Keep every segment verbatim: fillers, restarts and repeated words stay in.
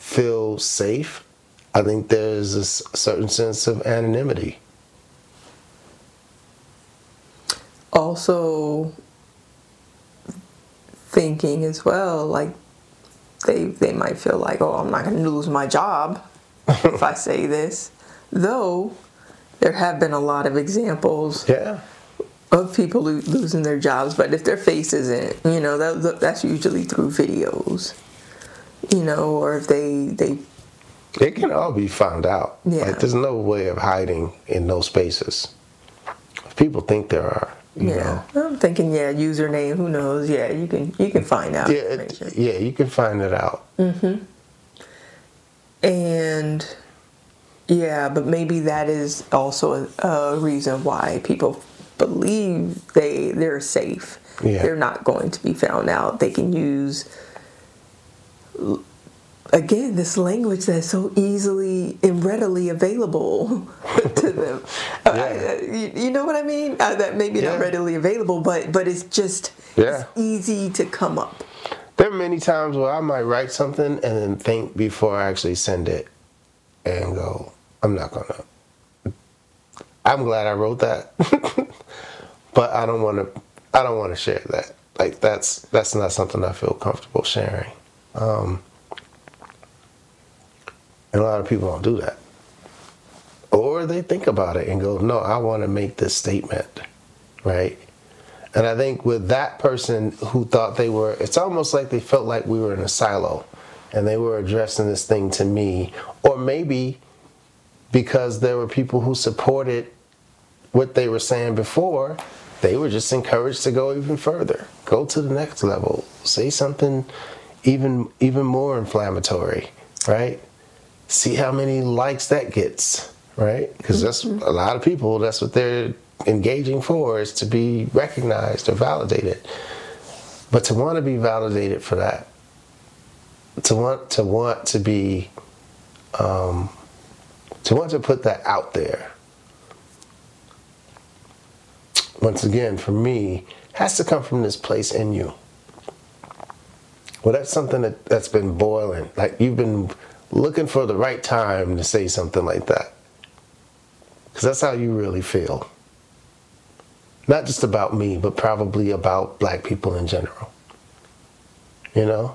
feel safe, I think there's a s- certain sense of anonymity. Also, thinking as well, like they they might feel like, oh, I'm not going to lose my job if I say this. Though there have been a lot of examples Yeah. of people lo- losing their jobs, but if their face isn't, you know, that that's usually through videos, you know, or if they they It can all be found out. Yeah. Like, there's no way of hiding in those spaces. If people think there are, you yeah. know. I'm thinking, yeah, username, who knows? Yeah, you can you can find out Yeah, it, information. yeah, you can find it out. And yeah, but maybe that is also a, a reason why people believe they they're safe. Yeah. They're not going to be found out. They can use, again, this language that's so easily and readily available to them. Yeah. Uh, you, you know what I mean? Uh, that maybe Yeah. not readily available, but but it's just Yeah. it's easy to come up. There are many times where I might write something and then think before I actually send it and go, I'm not gonna. I'm glad I wrote that, but I don't want to. I don't want to share that. Like that's that's not something I feel comfortable sharing. Um, and a lot of people don't do that, or they think about it and go, "No, I want to make this statement," right? And I think with that person who thought they were, it's almost like they felt like we were in a silo, and they were addressing this thing to me, or maybe because there were people who supported what they were saying before, they were just encouraged to go even further, go to the next level, say something even even more inflammatory, right? See how many likes that gets, right? Because that's a lot of people, that's what they're engaging for, is to be recognized or validated. But to want to be validated for that, to want to want to be um, to want to put that out there, once again, for me, has to come from this place in you. Well, that's something that, that's been boiling. Like, you've been looking for the right time to say something like that. Because that's how you really feel. Not just about me, but probably about black people in general. You know?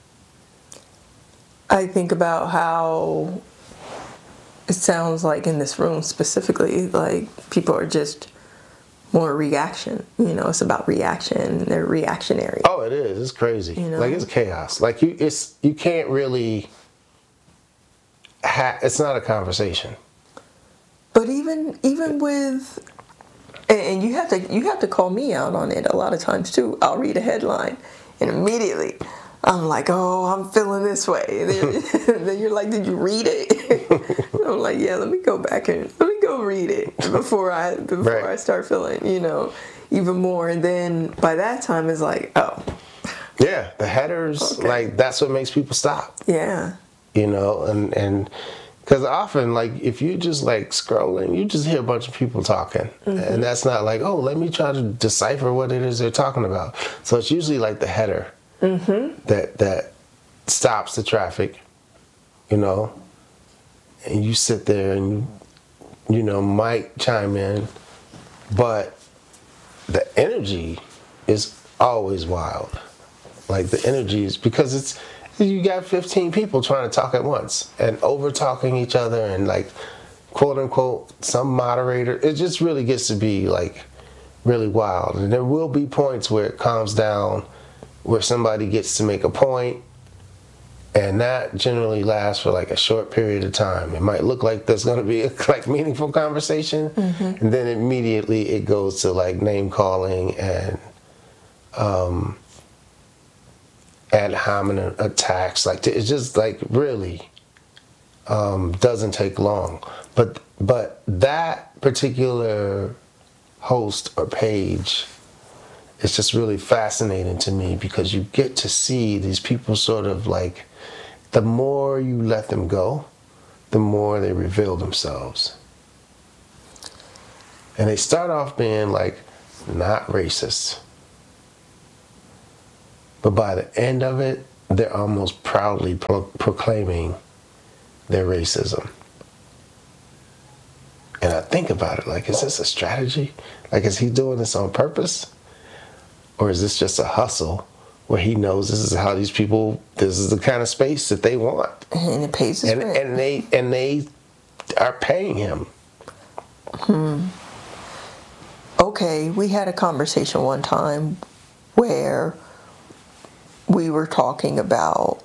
I think about how it sounds like in this room specifically, like people are just more reaction. You know, it's about reaction. They're reactionary. Oh, it is. It's crazy. You know? Like, it's chaos. Like, you, it's you can't really. Ha- it's not a conversation. But even even with, and and you have to you have to call me out on it a lot of times too. I'll read a headline, and immediately I'm like, oh, I'm feeling this way. And then, and then you're like, did you read it? I'm like, yeah, let me go back and let me go read it before I before Right. I start feeling, you know, even more. And then by that time, it's like, oh, Yeah, the headers, Okay. like, that's what makes people stop. yeah, You know, and and because often, like, if you just like scrolling, you just hear a bunch of people talking, and that's not like, oh, let me try to decipher what it is they're talking about. So it's usually like the header that that stops the traffic, you know, and you sit there and you know might chime in, but the energy is always wild. Like, the energy is because it's. You got fifteen people trying to talk at once and over talking each other and, like, quote unquote, some moderator. It just really gets to be like really wild. And there will be points where it calms down, where somebody gets to make a point, and that generally lasts for like a short period of time. It might look like there's going to be a like meaningful conversation, and then immediately it goes to like name calling and um ad hominem attacks. Like, it's just like really um, doesn't take long. But but that particular host or page is just really fascinating to me because you get to see these people sort of like, the more you let them go, the more they reveal themselves. And they start off being like not racist. But by the end of it, they're almost proudly pro- proclaiming their racism. And I think about it, like, is this a strategy? Like, is he doing this on purpose? Or is this just a hustle where he knows this is how these people, this is the kind of space that they want? And it pays his and, rent. and they and they are paying him. Hmm. Okay, we had a conversation one time where we were talking about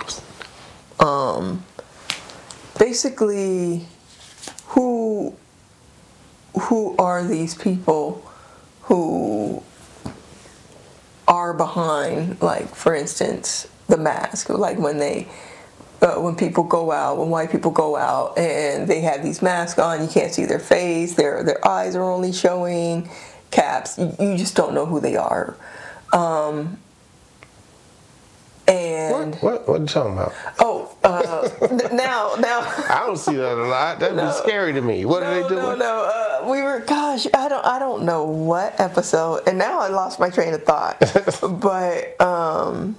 um, basically who who are these people who are behind, like, for instance, the mask. Like when they uh, when people go out, when white people go out and they have these masks on, you can't see their face, their their eyes are only showing, caps, you, you just don't know who they are. Um, and What, what, what are you talking about? Oh, uh, now, now. I don't see that a lot. That'd No. be scary to me. What no, are they doing? No, no, uh, we were, gosh, I don't, I don't know what episode, and now I lost my train of thought. But, um,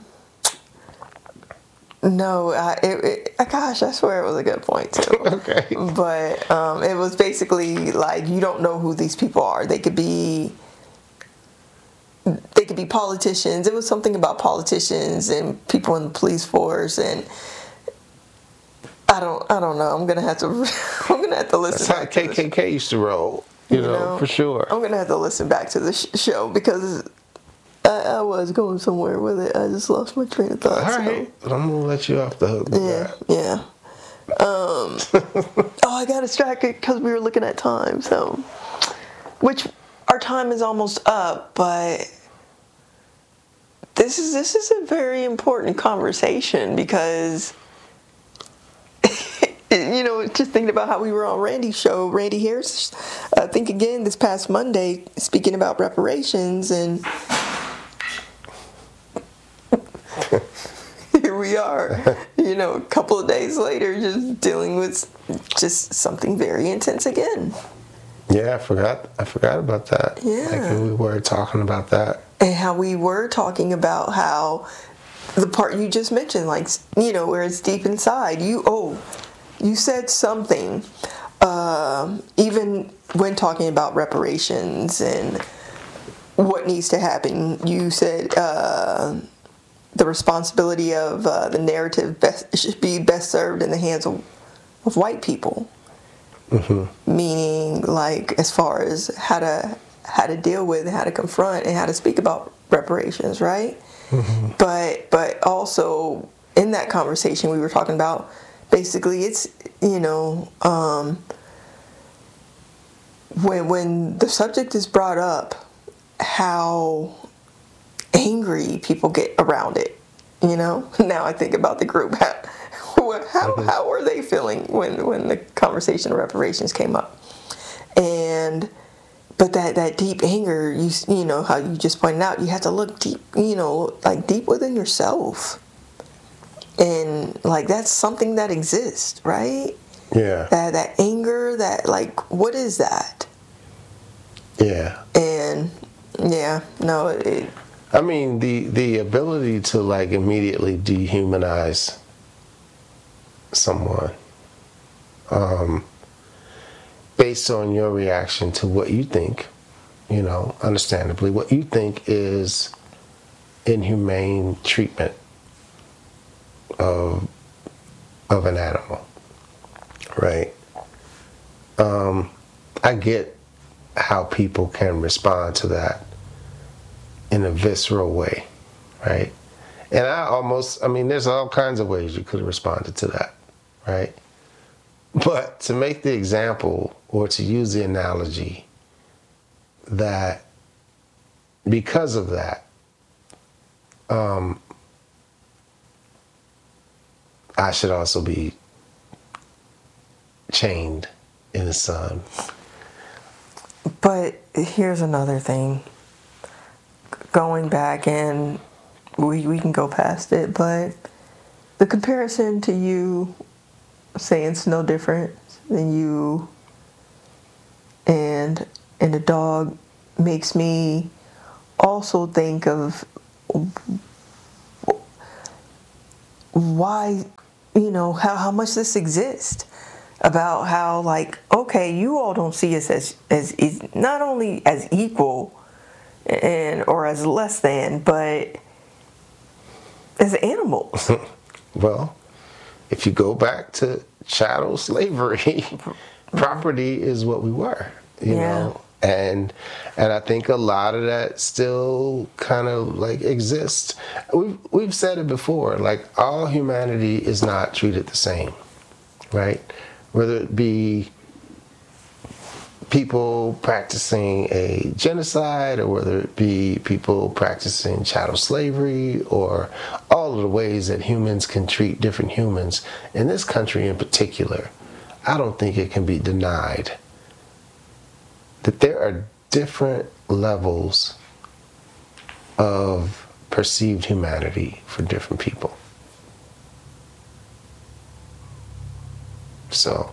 no, I, it, it, gosh, I swear it was a good point too. Okay. But um, it was basically like, you don't know who these people are. They could be. They could be politicians. It was something about politicians and people in the police force, and I don't, I don't know. I'm gonna have to, I'm gonna have to listen. That's how back to K K K used to roll, you, you know, know, for sure. I'm gonna have to listen back to the sh- show because I, I was going somewhere with it. I just lost my train of thought. All right, so. I'm gonna let you off the hook. Yeah, yeah. Um, oh, I got distracted because we were looking at time. So, which our time is almost up, but. This is this is a very important conversation because, you know, just thinking about how we were on Randy's show, Randy Harris, I think again this past Monday, speaking about reparations, and here we are, you know, a couple of days later, just dealing with just something very intense again. Yeah, I forgot. I forgot about that. Yeah, like we were talking about that. And how we were talking about how the part you just mentioned, like, you know, where it's deep inside. You, oh, you said something, uh, even when talking about reparations and what needs to happen. You said uh, the responsibility of uh, the narrative best, should be best served in the hands of, of white people. Mm-hmm. Meaning, like, as far as how to how to deal with, how to confront, and how to speak about reparations, right? Mm-hmm. But but also in that conversation we were talking about, basically it's, you know, um, when when the subject is brought up, how angry people get around it, you know? Now I think about the group. How how, how were they feeling when, when the conversation of reparations came up? And but that, that deep anger, you you know, how you just pointed out, you have to look deep, you know, like deep within yourself. And like that's something that exists, right? Yeah. That that anger, that like, what is that? Yeah. And yeah, no, it. I mean, the the ability to like immediately dehumanize someone, um, based on your reaction to what you think, you know, understandably, what you think is inhumane treatment of of an animal, right? Um, I get how people can respond to that in a visceral way, right? And I almost, I mean, there's all kinds of ways you could have responded to that, right? But to make the example or to use the analogy that because of that, um, I should also be chained in the sun. But here's another thing. Going back, and we we can go past it, but the comparison to you saying it's no different than you and and the dog makes me also think of why, you know, how, how much this exists. About how, like, okay, you all don't see us as, as, as not only as equal and or as less than, but as animals. Well, if you go back to chattel slavery, property is what we were, you yeah. know, and and I think a lot of that still kind of like exists. We've we've said it before, like all humanity is not treated the same, right? Whether it be people practicing a genocide, or whether it be people practicing chattel slavery, or all of the ways that humans can treat different humans. In this country in particular, I don't think it can be denied that there are different levels of perceived humanity for different people. So,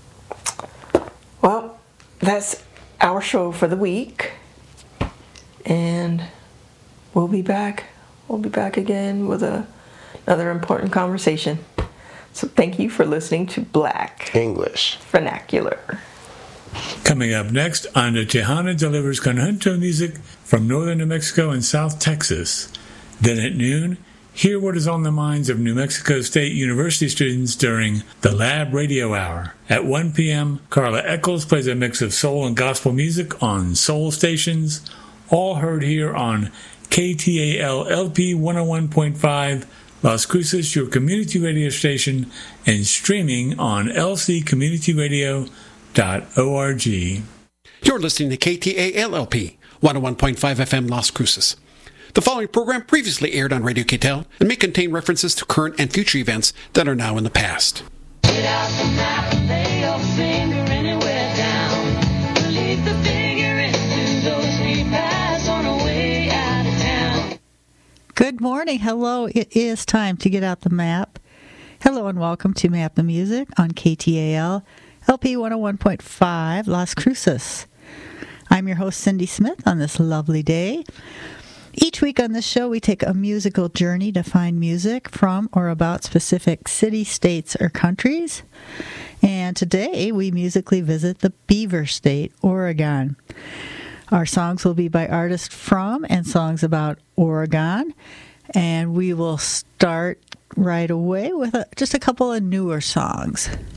well, that's our show for the week, and we'll be back. We'll be back again with a, another important conversation. So thank you for listening to Black English Vernacular. Coming up next, Ana Tejana delivers conjunto music from northern New Mexico and South Texas. Then at noon, hear what is on the minds of New Mexico State University students during the Lab Radio Hour. At one p.m., Carla Eccles plays a mix of soul and gospel music on soul stations, all heard here on K T A L L P one oh one point five, Las Cruces, your community radio station, and streaming on l c community radio dot org. You're listening to K T A L L P one oh one point five F M Las Cruces. The following program previously aired on Radio K T E L and may contain references to current and future events that are now in the past. Get out the map and lay your finger anywhere down. Leave the figure into those we pass on our way out of town. Good morning. Hello. It is time to get out the map. Hello and welcome to Map the Music on K T A L, L P one oh one point five, Las Cruces. I'm your host, Cindy Smith, on this lovely day. Each week on this show, we take a musical journey to find music from or about specific cities, states, or countries. And today, we musically visit the Beaver State, Oregon. Our songs will be by artists from and songs about Oregon. And we will start right away with a, just a couple of newer songs.